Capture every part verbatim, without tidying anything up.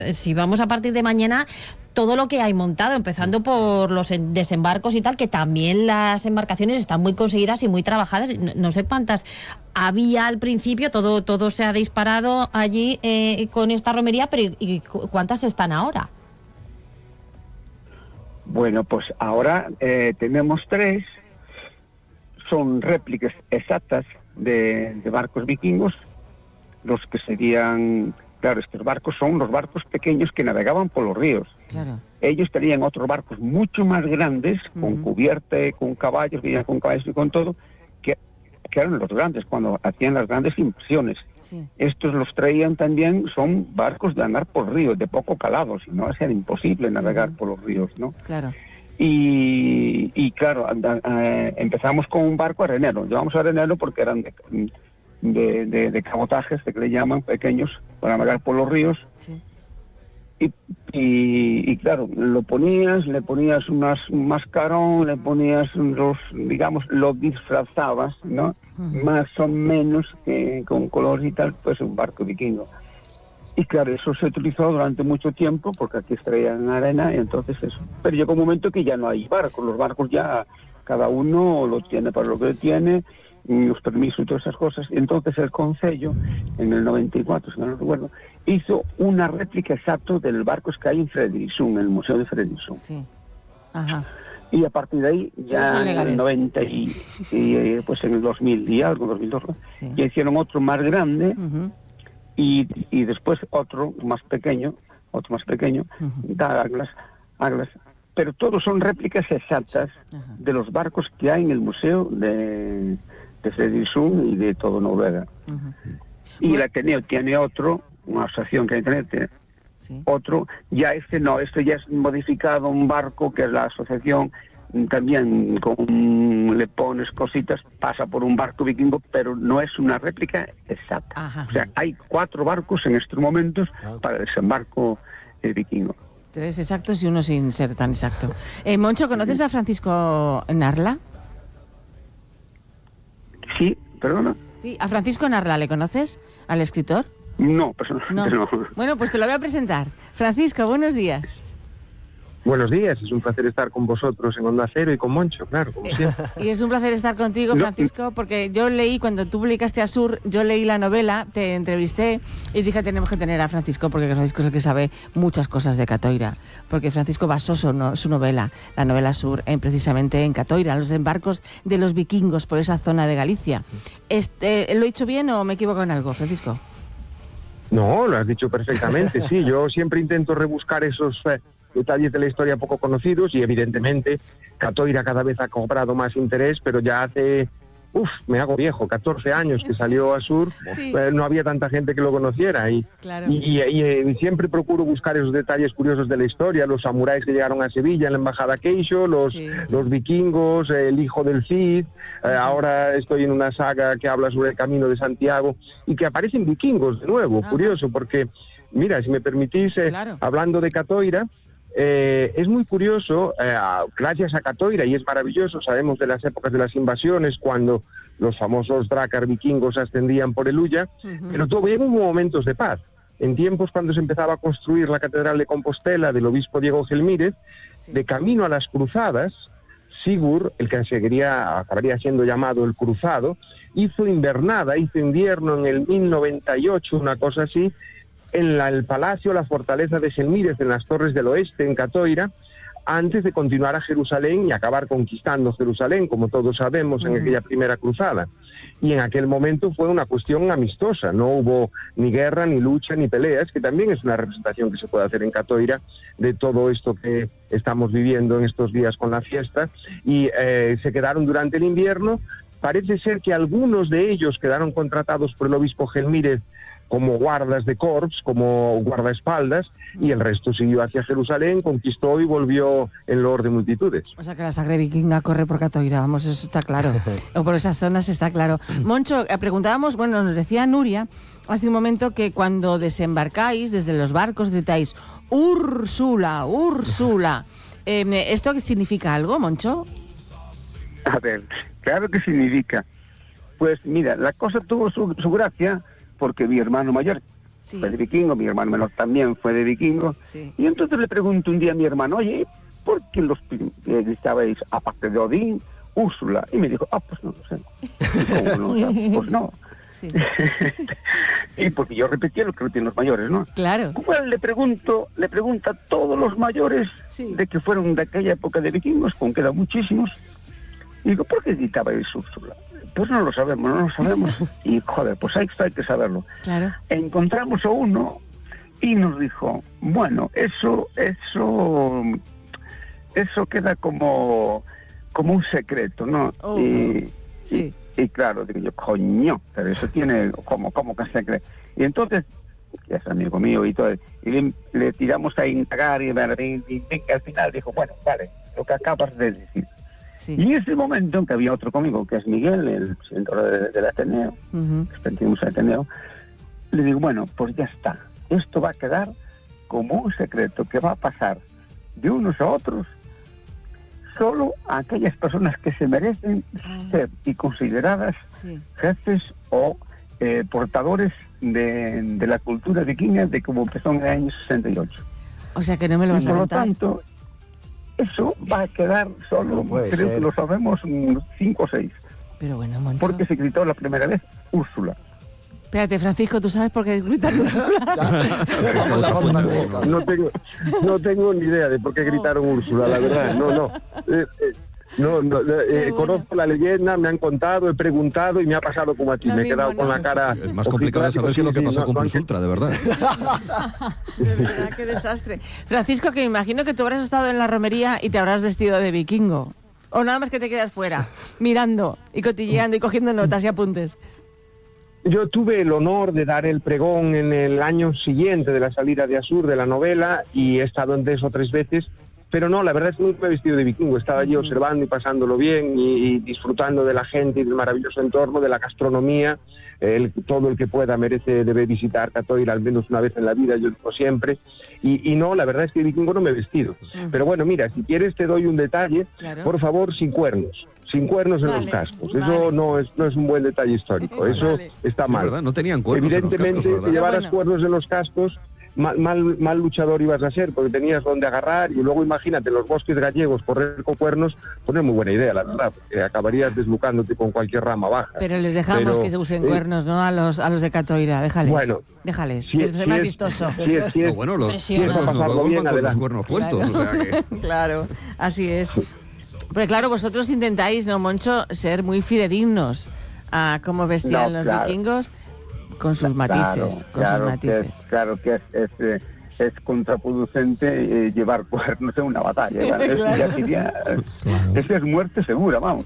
Si vamos a partir de mañana, todo lo que hay montado, empezando por los desembarcos y tal, que también las embarcaciones están muy conseguidas y muy trabajadas. No, no sé cuántas había al principio, todo todo se ha disparado allí eh, con esta romería, pero ¿y cuántas están ahora? Bueno, pues ahora eh, tenemos tres, son réplicas exactas de, de barcos vikingos, los que serían... Claro, estos barcos son los barcos pequeños que navegaban por los ríos. Claro. Ellos tenían otros barcos mucho más grandes, Uh-huh. con cubierta, con caballos, venían con caballos y con todo, que, que eran los grandes, cuando hacían las grandes inversiones. Sí. Estos los traían también, son barcos de andar por ríos, de poco calado, si no, era imposible navegar uh-huh. por los ríos, ¿no? Claro. Y, y claro, eh, empezamos con un barco arenero. Llevamos arenero porque eran de... De, de, de cabotajes, de que le llaman, pequeños, para navegar por los ríos. Sí. Y, y, y claro, lo ponías, le ponías unas, un mascarón, le ponías los, digamos, lo disfrazabas, ¿no? Uh-huh. Más o menos, que con colores y tal, pues un barco vikingo. Y claro, eso se utilizó durante mucho tiempo, porque aquí extraían arena, y entonces eso. Pero llegó un momento que ya no hay barcos, los barcos ya, cada uno lo tiene para lo que tiene, los permisos y todas esas cosas. Y entonces el Concello, en el noventa y cuatro, si no lo recuerdo, hizo una réplica exacta del barco que hay en Fredriksson, en el Museo de Fredriksson. Sí. Ajá. Y a partir de ahí, ya en el noventa y, y pues en el dos mil y algo, dos mil dos, sí. Ya hicieron otro más grande, uh-huh. y, y después otro más pequeño, otro más pequeño, uh-huh. Douglas, Douglas, pero todos son réplicas exactas uh-huh. de los barcos que hay en el Museo de... de Fredriksson y de todo Noruega. Uh-huh. Y bueno, el Ateneo tiene otro, una asociación que hay en Ateneo, ¿sí? Otro, ya este no, este ya es modificado, un barco que es la asociación, también con le pones cositas, pasa por un barco vikingo, pero no es una réplica exacta. Ajá. O sea, hay cuatro barcos en estos momentos para el desembarco eh, vikingo. Tres exactos y uno sin ser tan exacto. Eh, Moncho, ¿conoces a Francisco Narla? Sí, perdona. Sí, a Francisco Narla, ¿le conoces? ¿Al escritor? No, personalmente no. no. Bueno, pues te lo voy a presentar. Francisco, buenos días. Buenos días, es un placer estar con vosotros en Onda Cero y con Moncho, claro, como siempre. Y es un placer estar contigo, Francisco, porque yo leí, cuando tú publicaste Asur, yo leí la novela, te entrevisté y dije, tenemos que tener a Francisco, porque Francisco es el que sabe muchas cosas de Catoira, porque Francisco basó su, no, su novela, la novela Asur, en, precisamente en Catoira, los embarcos de los vikingos por esa zona de Galicia. Este, ¿Lo he dicho bien o me equivoco en algo, Francisco? No, lo has dicho perfectamente, sí, yo siempre intento rebuscar esos... Eh, detalles de la historia poco conocidos y evidentemente Catoira cada vez ha cobrado más interés, pero ya hace, uff, me hago viejo, catorce años que salió Asur, sí. eh, no había tanta gente que lo conociera y, claro. y, y, y, y siempre procuro buscar esos detalles curiosos de la historia, los samuráis que llegaron a Sevilla en la embajada Keisho, los, sí. los vikingos, el hijo del Cid, eh, ahora estoy en una saga que habla sobre el Camino de Santiago y que aparecen vikingos de nuevo, ajá. Curioso, porque mira, si me permitís, eh, claro. Hablando de Catoira, Eh, es muy curioso, eh, gracias a Catoira, y es maravilloso, sabemos de las épocas de las invasiones, cuando los famosos drácar vikingos ascendían por el Ulla, uh-huh. Pero todavía hubo momentos de paz. En tiempos cuando se empezaba a construir la Catedral de Compostela del obispo Diego Gelmírez, sí. De camino a las cruzadas, Sigurd, el que seguiría, acabaría siendo llamado el Cruzado, hizo invernada, hizo invierno en el mil noventa y ocho, una cosa así, en la, el palacio, la fortaleza de Selmírez, en las Torres del Oeste, en Catoira, antes de continuar a Jerusalén y acabar conquistando Jerusalén, como todos sabemos, en uh-huh. aquella primera cruzada. Y en aquel momento fue una cuestión amistosa, no hubo ni guerra, ni lucha, ni peleas, que también es una representación que se puede hacer en Catoira de todo esto que estamos viviendo en estos días con la fiesta, y eh, se quedaron durante el invierno. Parece ser que algunos de ellos quedaron contratados por el obispo Gelmírez como guardas de corps, como guardaespaldas, y el resto siguió hacia Jerusalén, conquistó y volvió en loor de multitudes. O sea que la sangre vikinga corre por Catoira, vamos, eso está claro. O por esas zonas está claro. Moncho, preguntábamos, bueno, nos decía Nuria hace un momento que cuando desembarcáis desde los barcos gritáis Úrsula, Úrsula. Eh, ¿Esto significa algo, Moncho? A ver, claro que significa. Pues mira, la cosa tuvo su, su gracia, porque mi hermano mayor, sí. fue de vikingo, mi hermano menor también fue de vikingo. Sí. Y entonces le pregunto un día a mi hermano, oye, ¿por qué los eh, estabais, aparte de Odín, Úrsula? Y me dijo, ah, pues no lo sé. ¿Cómo no? O sea, pues no. Sí. Y porque yo repetía lo que repiten los mayores, ¿no? Claro. Pues le pregunto, le pregunta a todos los mayores sí. de que fueron de aquella época de vikingos, con que eran muchísimos. Y digo, ¿por qué editabais Úrsula? Pues no lo sabemos, no lo sabemos. Y joder, pues hay, hay que saberlo. Claro. Encontramos a uno y nos dijo, bueno, eso, eso, eso queda como, como un secreto, ¿no? Oh, y, sí. y, y claro, digo yo, coño, pero eso tiene como, como que secreto. Y entonces, que es amigo mío y todo, y le, le tiramos a indagar y, y, y, y al final dijo, bueno, vale, lo que acabas de decir. Sí. Y en ese momento en que había otro conmigo, que es Miguel, el presidente del de Ateneo, uh-huh. que pertenecemos al Ateneo, le digo, bueno, pues ya está. Esto va a quedar como un secreto que va a pasar de unos a otros solo a aquellas personas que se merecen uh-huh. ser y consideradas sí. jefes o eh, portadores de, de la cultura vikinga de como empezó en el año sesenta y ocho. O sea que no me lo vas y a por contar. Por lo tanto, eso va a quedar solo, no creo ser. que lo sabemos, cinco o seis. Pero bueno, Moncho. Porque se gritó la primera vez Úrsula. Espérate, Francisco, ¿tú sabes por qué gritan Úrsula? no, tengo, no tengo ni idea de por qué gritaron Úrsula, la verdad. No, no. Eh, eh, no, no eh, bueno. Conozco la leyenda, me han contado, he preguntado y me ha pasado como a ti. La me he quedado con la cara... Es más complicado de saber que lo que pasó sí, con Plus Ultra, de verdad. De verdad, qué desastre. Francisco, que me imagino que tú habrás estado en la romería y te habrás vestido de vikingo. O nada más que te quedas fuera, mirando y cotilleando y cogiendo notas y apuntes. Yo tuve el honor de dar el pregón en el año siguiente de la salida de Asur, de la novela, y he estado en dos o tres veces, pero no, la verdad es que nunca me he vestido de vikingo, estaba allí observando y pasándolo bien y, y disfrutando de la gente y del maravilloso entorno, de la gastronomía. El, todo el que pueda merece, debe visitar Catoira al menos una vez en la vida, yo digo siempre, y, y no, la verdad es que de vikingo no me he vestido. Uh-huh. Pero bueno, mira, si quieres te doy un detalle, claro. Por favor, sin cuernos. Sin cuernos en vale, los cascos. Vale. Eso no es no es un buen detalle histórico. Eso vale. está mal. Sí, ¿verdad? No tenían cuernos. Evidentemente, en los cascos, si llevaras bueno. cuernos en los cascos, mal, mal, mal luchador ibas a ser, porque tenías donde agarrar, y luego imagínate, en los bosques gallegos, correr con cuernos, pues no es muy buena idea, la verdad, porque acabarías deslucándote con cualquier rama baja. Pero les dejamos Pero, que se usen eh, cuernos, ¿no? A los a los de Catoira, déjales. Bueno. Déjales, si es, que es más vistoso. Si es, si es, no, bueno, los, si es, los, los bien, con los cuernos puestos, claro. O sea que... Claro, así es. Pero claro, vosotros intentáis, ¿no, Moncho, ser muy fidedignos a cómo vestían no, los claro. vikingos con sus matices. Claro, con claro, sus matices. Que es, claro que es, es, es contraproducente eh, llevar cuernos en una batalla. ¿Vale? Claro. Ya sería, claro. Eso es muerte segura, vamos.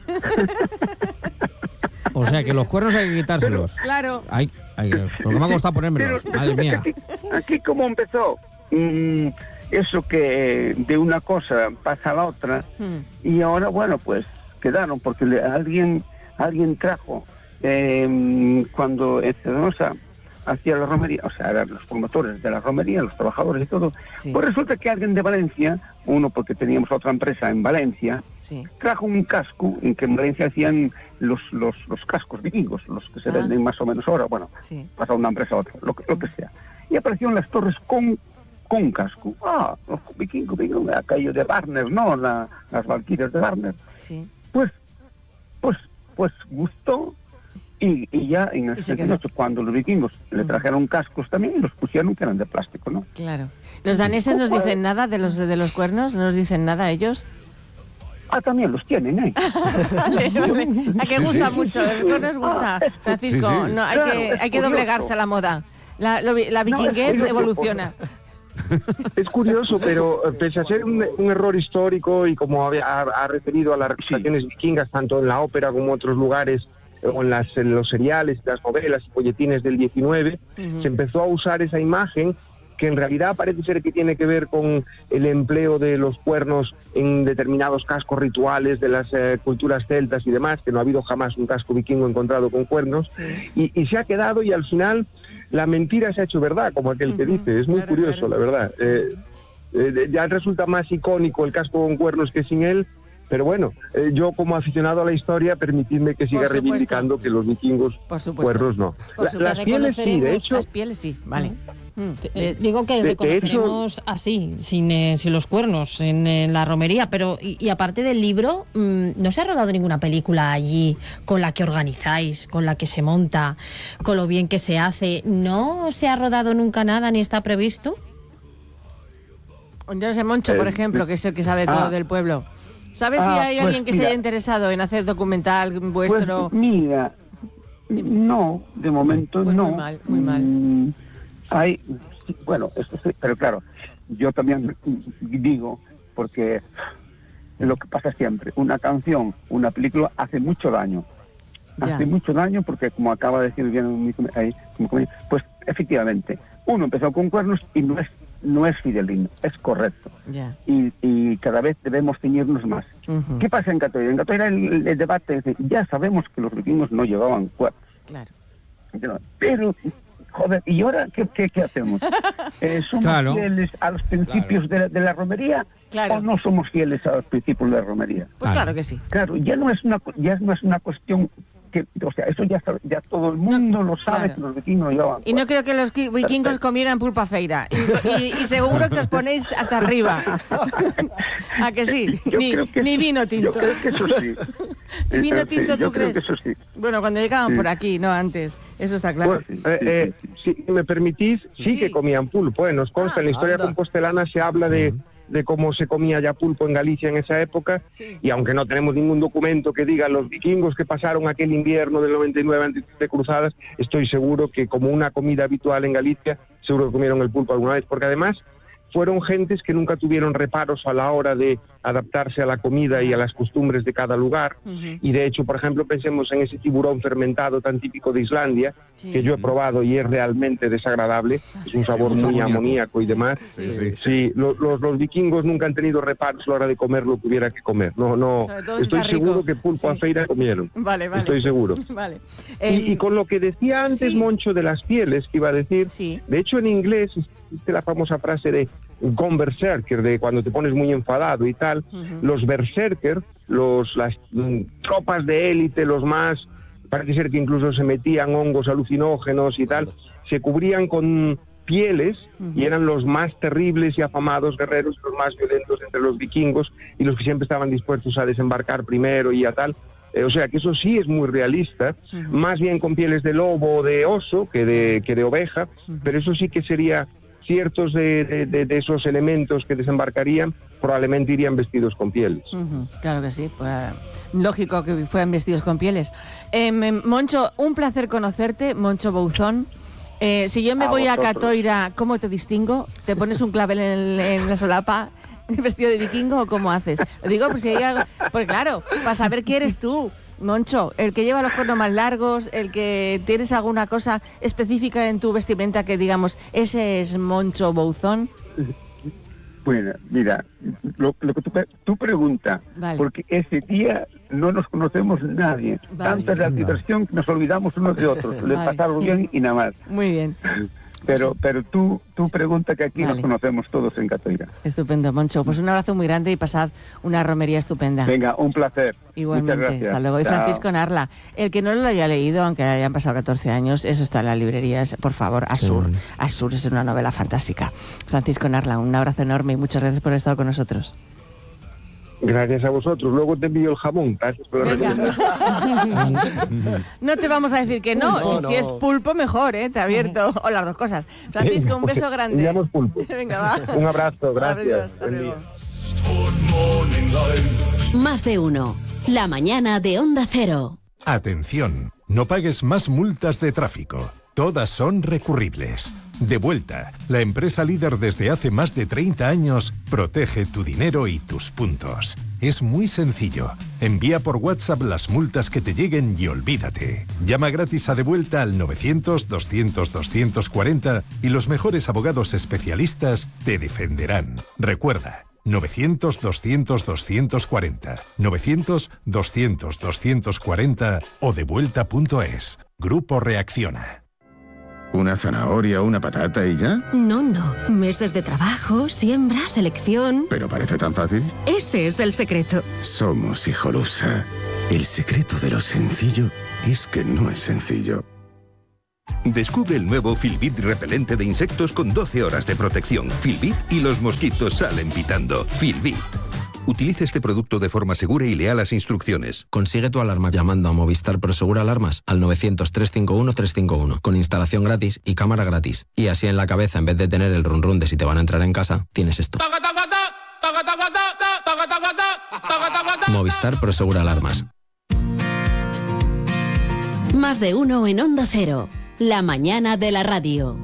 O sea, que los cuernos hay que quitárselos. Pero, claro. Hay, hay, porque me ha costado ponérmelos. Pero, Madre mía. Aquí, aquí cómo empezó... Mm, eso que de una cosa pasa a la otra hmm. y ahora bueno pues quedaron porque le, alguien alguien trajo eh, cuando en Cedrosa hacía la romería, o sea eran los promotores de la romería, los trabajadores y todo, sí. Pues resulta que alguien de Valencia, uno porque teníamos otra empresa en Valencia, sí. Trajo un casco en que en Valencia hacían los los, los cascos vikingos, los que se ah. venden más o menos ahora, bueno, sí. Pasa de una empresa a otra, lo, lo que sea, y aparecieron las torres con con un casco. Ah, los vikingos, vikingos, aquello de Barnes, ¿no? La, las valquirias de Barnes. Sí. Pues, pues, pues gustó y, y ya en el setenta y ocho, cuando los vikingos uh-huh. le trajeron cascos también, los pusieron que eran de plástico, ¿no? Claro. ¿Los daneses nos dicen nada de los de los cuernos? ¿No nos dicen nada ellos? Ah, también los tienen, ¿eh? Vale, vale. A que gusta mucho, los cuernos gusta, ah, Francisco. Sí, sí. No, hay claro, que, hay que doblegarse a la moda. La, lo, la vikinguez no, evoluciona. Es curioso, pero pese a ser un, un error histórico y como ha, ha referido a las representaciones sí. vikingas, tanto en la ópera como en otros lugares, sí. o en, las, en los seriales, las novelas y folletines del diecinueve, uh-huh. se empezó a usar esa imagen que en realidad parece ser que tiene que ver con el empleo de los cuernos en determinados cascos rituales de las eh, culturas celtas y demás, que no ha habido jamás un casco vikingo encontrado con cuernos, sí. y, y se ha quedado y al final la mentira se ha hecho verdad, como aquel uh-huh. que dice. Es muy claro, curioso, claro. la verdad. Eh, eh, ya resulta más icónico el casco con cuernos que sin él, Pero bueno, eh, yo como aficionado a la historia, permitidme que siga reivindicando que los vikingos cuernos no. La, las pieles sí, de hecho. Las pieles sí, vale. Mm. Eh, digo que de, reconoceremos de hecho, así, sin, eh, sin los cuernos, en, en la romería, pero y, y aparte del libro, mmm, ¿no se ha rodado ninguna película allí con la que organizáis, con la que se monta, con lo bien que se hace? ¿No se ha rodado nunca nada ni está previsto? Yo no sé, Moncho, eh, por ejemplo, que es el que sabe ah, todo del pueblo. ¿Sabes ah, si hay pues alguien que mira, se haya interesado en hacer documental vuestro? Pues mira, no, de momento pues no. Muy mal, muy mal. Mm, hay, bueno, esto sí, pero claro, yo también digo, porque lo que pasa siempre, una canción, una película hace mucho daño. Ya. Hace mucho daño porque, como acaba de decir bien ahí, pues efectivamente, uno empezó con cuernos y no es no es fidelino, es correcto. Yeah. Y, y cada vez debemos ceñirnos más. Uh-huh. ¿Qué pasa en Catoira? En Catoira el, el debate es de, ya sabemos que los vikingos no llevaban cuernos. Claro. Pero, joder, ¿y ahora qué, qué, qué hacemos? Eh, ¿Somos claro. fieles a los principios claro. de, de la romería claro. o no somos fieles a los principios de la romería? Pues claro, claro que sí. Claro, ya no es una, ya no es una cuestión... Que, o sea, eso ya, ya todo el mundo no, lo sabe, claro. que los vikingos llevaban. Y no creo que los vikingos comieran pulpa feira. Y, y, y seguro que os ponéis hasta arriba. ¿A que sí? Ni, que ni eso, vino tinto. Yo creo que eso sí. ¿Vino tinto sí, tú crees? Que eso sí. Bueno, cuando llegaban sí. por aquí, no antes. Eso está claro. Pues, eh, eh, si me permitís, sí, sí que comían pulpo. ¿eh? Nos consta, ah, en la historia anda. compostelana se habla de... de cómo se comía ya pulpo en Galicia en esa época, sí. y aunque no tenemos ningún documento que diga los vikingos que pasaron aquel invierno del noventa y nueve antes de cruzadas, estoy seguro que como una comida habitual en Galicia, seguro que comieron el pulpo alguna vez, porque además fueron gentes que nunca tuvieron reparos a la hora de adaptarse a la comida y a las costumbres de cada lugar, uh-huh. y de hecho, por ejemplo, pensemos en ese tiburón fermentado tan típico de Islandia, sí. que yo he probado y es realmente desagradable, es un sabor muy amoníaco y demás. Sí, sí. sí los, los, los vikingos nunca han tenido reparos a la hora de comer lo que hubiera que comer. No, no, estoy seguro que pulpo sí. a feira comieron. Vale, vale. Estoy seguro. Vale. Eh, y, y con lo que decía antes, sí. Moncho, de las pieles, que iba a decir, sí. de hecho en inglés existe la famosa frase de gone berserker, de cuando te pones muy enfadado y tal. Uh-huh. Los berserker, los, las mm, tropas de élite, los más, parece ser que incluso se metían hongos alucinógenos y tal, se cubrían con pieles uh-huh. y eran los más terribles y afamados guerreros, los más violentos entre los vikingos y los que siempre estaban dispuestos a desembarcar primero y a tal. Eh, o sea que eso sí es muy realista, uh-huh. más bien con pieles de lobo o de oso que de, que de oveja, uh-huh. pero eso sí que sería... ciertos de, de, de esos elementos que desembarcarían probablemente irían vestidos con pieles. Uh-huh, claro que sí, pues, lógico que fueran vestidos con pieles. Eh, Moncho, un placer conocerte, Moncho Bouzón. Eh, si yo me a voy vosotros. a Catoira, ¿cómo te distingo? ¿Te pones un clavel en, en la solapa vestido de vikingo o cómo haces? Lo digo por si hay algo, pues claro, para saber quién eres tú. Moncho, el que lleva los cuernos más largos, el que tienes alguna cosa específica en tu vestimenta que digamos, ese es Moncho Bouzón. Bueno, mira, lo, lo que tú, tú preguntas, vale. porque ese día no nos conocemos nadie. Vale. Tanta es la diversión que nos olvidamos unos de otros. Le vale. pasamos bien y nada más. Muy bien. Pero pero tú, tú pregunta que aquí vale. nos conocemos todos en Catoira. Estupendo, Moncho. Pues un abrazo muy grande y pasad una romería estupenda. Venga, un placer. Igualmente, hasta luego. Y Francisco Narla, el que no lo haya leído, aunque hayan pasado catorce años, eso está en la librería, por favor, Asur. Sí. Asur es una novela fantástica. Francisco Narla, un abrazo enorme y muchas gracias por haber estado con nosotros. Gracias a vosotros. Luego te envío el jamón. Gracias por la recomendación. No te vamos a decir que no. no, no. Si es pulpo, mejor, ¿eh? Te abierto. O las dos cosas. Francisco, un beso grande. Enviamos pulpo. Venga, va. Un abrazo. Gracias. Hasta luego. Más de uno. La mañana de Onda Cero. Atención. No pagues más multas de tráfico. Todas son recurribles. Devuelta, la empresa líder desde hace más de treinta años, protege tu dinero y tus puntos. Es muy sencillo. Envía por WhatsApp las multas que te lleguen y olvídate. Llama gratis a Devuelta al novecientos, doscientos, doscientos cuarenta y los mejores abogados especialistas te defenderán. Recuerda, novecientos, doscientos, doscientos cuarenta, novecientos, doscientos, doscientos cuarenta o devuelta punto es. Grupo Reacciona. ¿Una zanahoria o una patata y ya? No, no. Meses de trabajo, siembra, selección... ¿Pero parece tan fácil? Ese es el secreto. Somos Hijolusa. El secreto de lo sencillo es que no es sencillo. Descubre el nuevo Filbit repelente de insectos con doce horas de protección. Filbit y los mosquitos salen pitando. Filbit. Utiliza este producto de forma segura y lea las instrucciones. Consigue tu alarma llamando a Movistar Prosegur Alarmas al novecientos, trescientos cincuenta y uno, trescientos cincuenta y uno con instalación gratis y cámara gratis. Y así en la cabeza, en vez de tener el run run de si te van a entrar en casa, tienes esto. Movistar Prosegur Alarmas. Más de uno en Onda Cero. La mañana de la radio.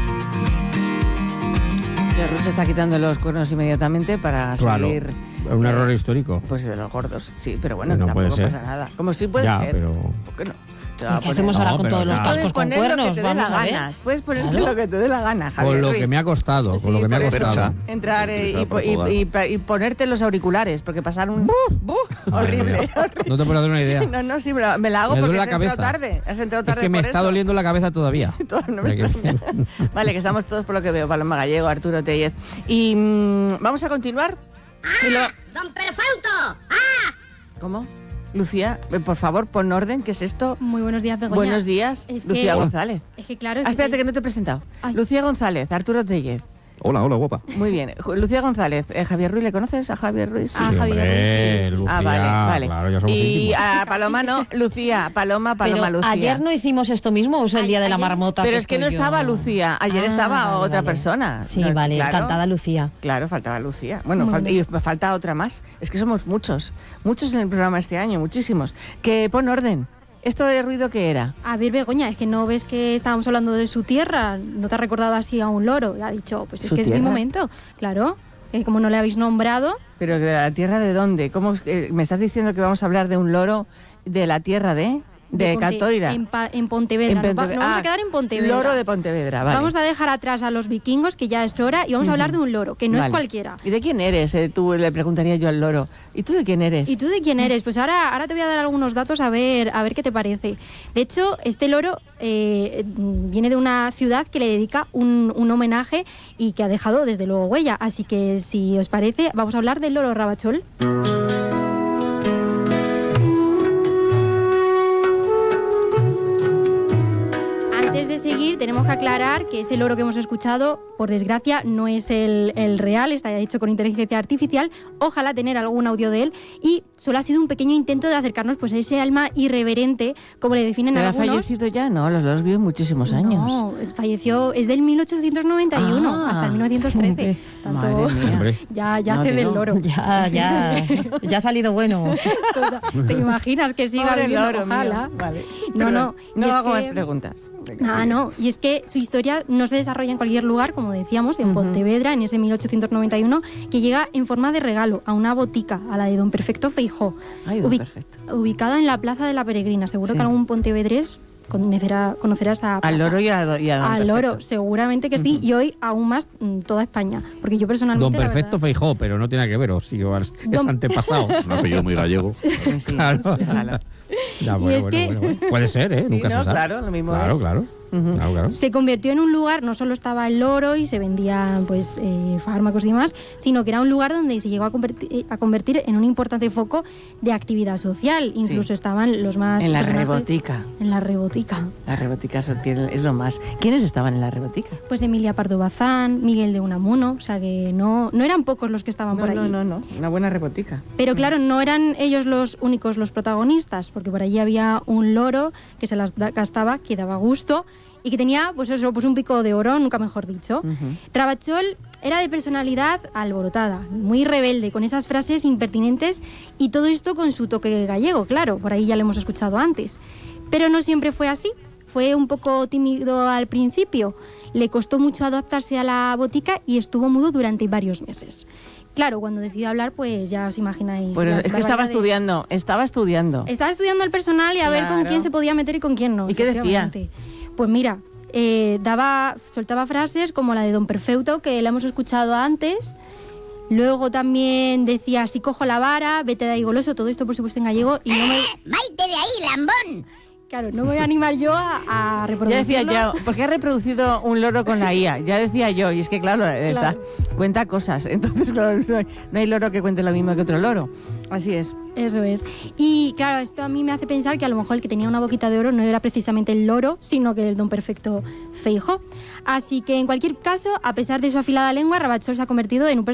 Ruth se está quitando los cuernos inmediatamente para claro, seguir... un eh, error histórico. Pues de los gordos, sí, pero bueno, no tampoco puede pasa nada. Como sí puede ya, ser. Pero... ¿Por qué no? ¿Qué hacemos ahora no, con todos los cascos con cuernos? Lo que te dé la gana. Puedes ponerte ¿Claro? lo que te dé la gana, Javier Con lo Ruiz. que me ha costado, sí, con lo que me ha costado. Entrar eh, y, y, y, y ponerte los auriculares, porque pasar un... ¡Buh! horrible, horrible. No te puedo dar una idea. No, no, sí, me la, me la hago me porque la has cabeza. entrado tarde. Has entrado tarde es que me por está eso. doliendo la cabeza todavía. no me vale, que estamos todos por lo que veo. Paloma Gallego, Arturo Tellez. Y mmm, vamos a continuar. ¡Ah! Lo... ¡Don Perfeuto! ¡Ah! ¿Cómo? Lucía, por favor, pon orden, ¿qué es esto? Muy buenos días, Begoña. Buenos días, es Lucía que, González. Es que claro... Es ah, que espérate, estoy... que no te he presentado. Ay. Lucía González, Arturo Tellez. Hola, hola, guapa. Muy bien. Lucía González, eh, Javier Ruiz, ¿le conoces a Javier Ruiz? Sí, ah, Javier hombre, Ruiz. Sí, sí. Lucía, ah, vale, vale. Claro, ya somos y íntimos. a Paloma no, Lucía, Paloma, Paloma, Pero Lucía. ayer no hicimos esto mismo, o sea, el día de la marmota. Pero que es que no estoy estaba yo... Lucía, ayer ah, estaba vale, otra vale. persona. Sí, no, vale, claro, encantada Lucía. Claro, faltaba Lucía. Bueno, falta, y falta otra más. Es que somos muchos, muchos en el programa este año, muchísimos. Que pon orden. ¿Esto de ruido qué era? A ver, Begoña, es que no ves que estábamos hablando de su tierra, no te ha recordado así a un loro, ha dicho, pues es que tierra? Es mi momento, claro, eh, como no le habéis nombrado. ¿Pero de la tierra de dónde? ¿Cómo eh, me estás diciendo que vamos a hablar de un loro de la tierra de...? De, de Ponte, Catoira. En, pa, en Pontevedra. En Ponte, nos, va, nos ah, vamos a quedar en Pontevedra. Loro de Pontevedra, vale. Vamos a dejar atrás a los vikingos, que ya es hora, y vamos uh-huh. a hablar de un loro, que no vale. es cualquiera. ¿Y de quién eres? Eh, tú le preguntaría yo al loro. ¿Y tú de quién eres? ¿Y tú de quién eres? Pues ahora, ahora te voy a dar algunos datos a ver, a ver qué te parece. De hecho, este loro eh, viene de una ciudad que le dedica un, un homenaje y que ha dejado desde luego huella. Así que, si os parece, vamos a hablar del loro Rabachol. Antes de seguir, tenemos que aclarar que ese loro que hemos escuchado, por desgracia, no es el, el real, está hecho con inteligencia artificial. Ojalá tener algún audio de él. Y solo ha sido un pequeño intento de acercarnos pues, a ese alma irreverente, como le definen ¿Pero algunos. ¿Pero ha fallecido ya? No, los dos viven muchísimos años. No, falleció, es del mil ochocientos noventa y uno ah, hasta el mil novecientos trece. Tanto, ya ya no, hace del loro. Ya, ya, ya ha salido bueno. ¿Te imaginas que siga Pobre viviendo? Loro, Ojalá. Vale. No, no. No hago que... más preguntas. Venga, ah, no. Y es que su historia no se desarrolla en cualquier lugar, como decíamos, en uh-huh. Pontevedra, en ese mil ochocientos noventa y uno, que llega en forma de regalo a una botica, a la de Don Perfecto Feijó. Ay, Don Ubi- Perfecto. Ubicada en la Plaza de la Peregrina. Seguro sí. que algún pontevedrés conocerá, conocerá esa plaza. Al loro y a, y a Don Al Perfecto. loro, seguramente que sí. Uh-huh. Y hoy aún más toda España. Porque yo personalmente... Don Perfecto Feijó, pero no tiene nada que ver, o sí, es, Don... es antepasado. Es un apellido muy gallego. Sí, claro. Ya, bueno, y es bueno, que... bueno, bueno. Puede ser, ¿eh? Sí, Nunca no, se sabe. Claro, lo mismo claro, es. Claro, uh-huh. claro, claro. Se convirtió en un lugar, no solo estaba el loro y se vendían pues, eh, fármacos y demás, sino que era un lugar donde se llegó a convertir, a convertir en un importante foco de actividad social. Incluso sí. estaban los más... En la rebotica. En la rebotica. La rebotica es lo más... ¿Quiénes estaban en la rebotica? Pues Emilia Pardo Bazán, Miguel de Unamuno, o sea que no, no eran pocos los que estaban no, por allí. No, no, no, una buena rebotica. Pero claro, no eran ellos los únicos los protagonistas, porque por allí había un loro que se las gastaba, que daba gusto y que tenía, pues eso, pues un pico de oro, nunca mejor dicho. Uh-huh. Rabachol era de personalidad alborotada, muy rebelde, con esas frases impertinentes y todo esto con su toque gallego, claro, por ahí ya lo hemos escuchado antes. Pero no siempre fue así. Fue un poco tímido al principio, le costó mucho adaptarse a la botica y estuvo mudo durante varios meses. Claro, cuando decidió hablar, pues ya os imagináis. Bueno, es que estaba estudiando, estaba estudiando. Estaba estudiando el personal y a claro. ver con quién se podía meter y con quién no. ¿Y qué decía? Pues mira, eh, daba, soltaba frases como la de Don Perfeuto, que la hemos escuchado antes. Luego también decía, si cojo la vara, vete de ahí goloso, todo esto por supuesto en gallego. Y no me... ¡Vaite de ahí, lambón! Claro, no me voy a animar yo a, a reproducirlo. Ya decía yo, porque ha reproducido un loro con la I A, ya decía yo, y es que claro, claro. Está, cuenta cosas, entonces claro, no hay, no hay loro que cuente lo mismo que otro loro, así es. Eso es. Y claro, esto a mí me hace pensar que a lo mejor el que tenía una boquita de oro no era precisamente el loro, sino que el don perfecto Feijóo. Así que en cualquier caso, a pesar de su afilada lengua, Ravachol se ha convertido en un personaje